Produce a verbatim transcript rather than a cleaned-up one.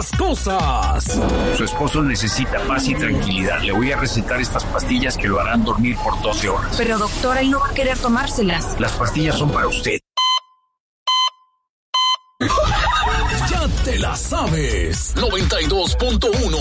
las cosas. Su esposo necesita paz y tranquilidad. Le voy a recetar estas pastillas que lo harán dormir por doce horas. Pero doctora, él no va a querer tomárselas. Las pastillas son para usted. Ya te la sabes. noventa y dos punto uno